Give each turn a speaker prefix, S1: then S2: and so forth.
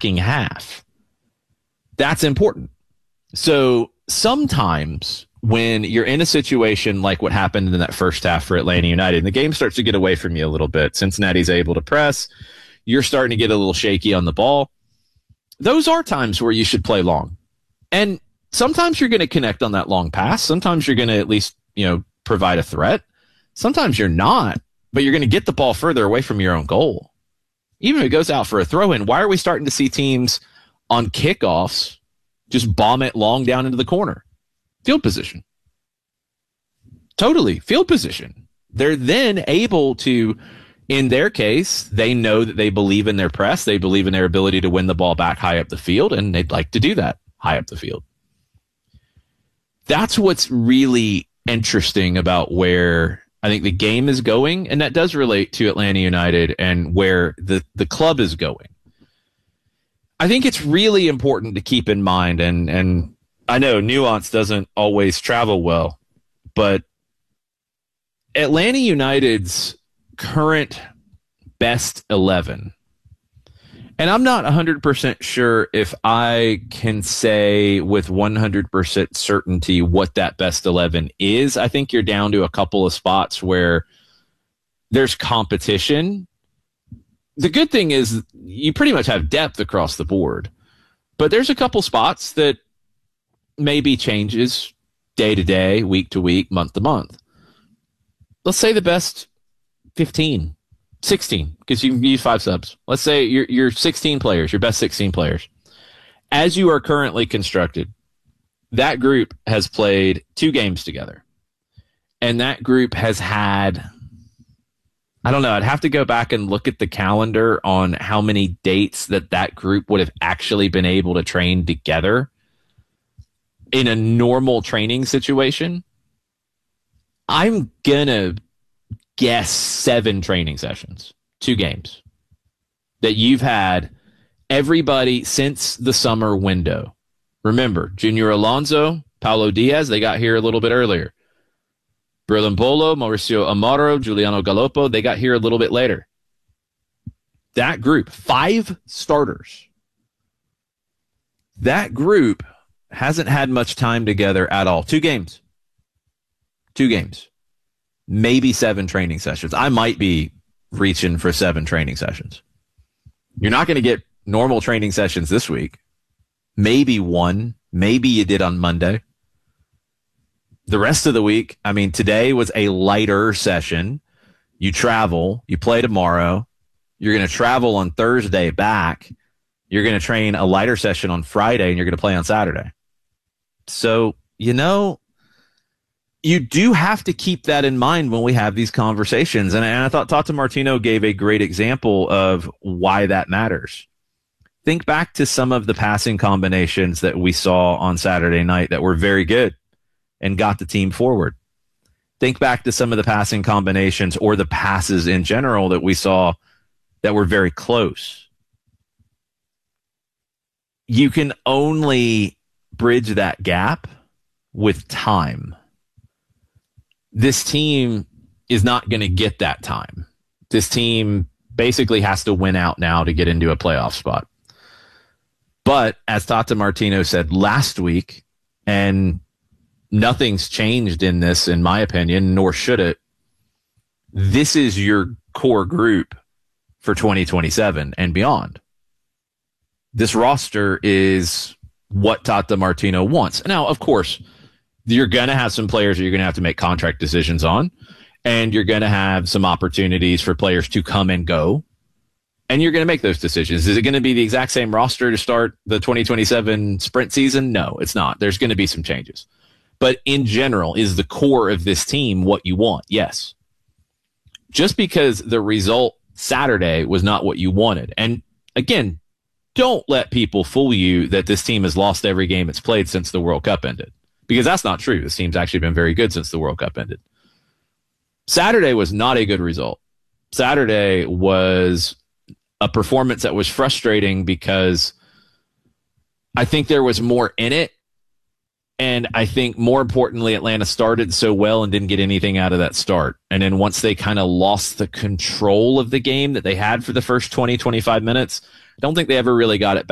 S1: attacking half. That's important. So sometimes when you're in a situation like what happened in that first half for Atlanta United, and the game starts to get away from you a little bit, Cincinnati's able to press, you're starting to get a little shaky on the ball. Those are times where you should play long. And sometimes you're going to connect on that long pass. Sometimes you're going to at least, provide a threat. Sometimes you're not, but you're going to get the ball further away from your own goal. Even if it goes out for a throw-in, why are we starting to see teams on kickoffs just bomb it long down into the corner? Field position. Totally, field position. They're then able to, in their case, they know that they believe in their press. They believe in their ability to win the ball back high up the field, and they'd like to do that high up the field. That's what's really interesting about where I think the game is going, and that does relate to Atlanta United and where the club is going. I think it's really important to keep in mind, and I know nuance doesn't always travel well, but Atlanta United's current best 11, and I'm not 100% sure if I can say with 100% certainty what that best 11 is. I think you're down to a couple of spots where there's competition. The good thing is you pretty much have depth across the board, but there's a couple spots that maybe changes day to day, week to week, month to month. Let's say the best 15, 16, because you can use 5 subs. Let's say your 16 players, your best 16 players. As you are currently constructed, that group has played 2 games together. And that group has had, I don't know, I'd have to go back and look at the calendar on how many dates that group would have actually been able to train together in a normal training situation. I'm going to guess 7 training sessions, 2 games, that you've had everybody since the summer window. Remember, Junior Alonso, Paulo Diaz, they got here a little bit earlier. Berlimbolo, Mauricio Amaro, Giuliano Galoppo, they got here a little bit later. That group, 5 starters. That group hasn't had much time together at all. 2 games. 2 games. Maybe 7 training sessions. I might be reaching for 7 training sessions. You're not going to get normal training sessions this week. Maybe 1. Maybe you did on Monday. The rest of the week, I mean, today was a lighter session. You travel. You play tomorrow. You're going to travel on Thursday back. You're going to train a lighter session on Friday, and you're going to play on Saturday. So, you do have to keep that in mind when we have these conversations. And I thought Tata Martino gave a great example of why that matters. Think back to some of the passing combinations that we saw on Saturday night that were very good and got the team forward. Think back to some of the passing combinations or the passes in general that we saw that were very close. You can only bridge that gap with time. This team is not going to get that time. This team basically has to win out now to get into a playoff spot. But as Tata Martino said last week, and nothing's changed in this, in my opinion, nor should it, this is your core group for 2027 and beyond. This roster is what Tata Martino wants. Now, of course, you're going to have some players that you're going to have to make contract decisions on, and you're going to have some opportunities for players to come and go, and you're going to make those decisions. Is it going to be the exact same roster to start the 2027 sprint season? No, it's not. There's going to be some changes. But in general, is the core of this team what you want? Yes. Just because the result Saturday was not what you wanted. And again, don't let people fool you that this team has lost every game it's played since the World Cup ended. Because that's not true. This team's actually been very good since the World Cup ended. Saturday was not a good result. Saturday was a performance that was frustrating because I think there was more in it. And I think more importantly, Atlanta started so well and didn't get anything out of that start. And then once they kind of lost the control of the game that they had for the first 20, 25 minutes, I don't think they ever really got it back.